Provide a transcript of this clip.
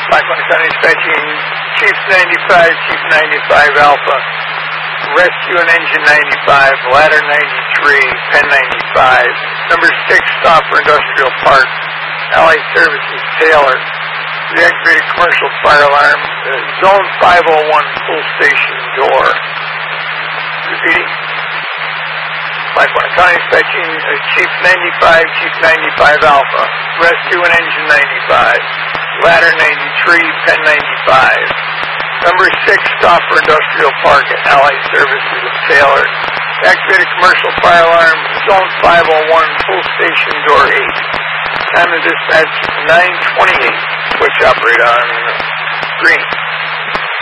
Lackawanna County Dispatching, Chief 95, Chief 95 Alpha, Rescue and Engine 95, Ladder 93, Pen 95, number 6, stop for Industrial Park, Allied Services, Taylor, deactivated commercial fire alarm, Zone 501, full station door. Repeating. Lackawanna County Dispatching, Chief 95, Chief 95 Alpha, Rescue and Engine 95, Ladder 93, Pen 95, number 6, stop for Industrial Park at Allied Services of Taylor, activated commercial fire alarm, Zone 501, full station door 8. Time of dispatch 9:28. Switch operator on green.